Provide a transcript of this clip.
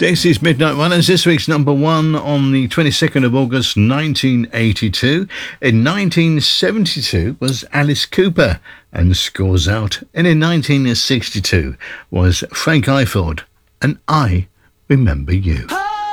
Dixie's Midnight Runners, this week's number one on the 22nd of August 1982. In 1972 was Alice Cooper and Scores Out. And in 1962 was Frank Ifield and I Remember You.